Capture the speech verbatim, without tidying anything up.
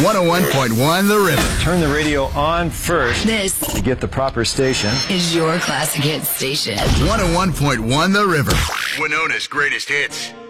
one oh one point one The River. Turn the radio on first. This to get the proper station. Is your classic hit station. one oh one point one The River. Winona's greatest hits.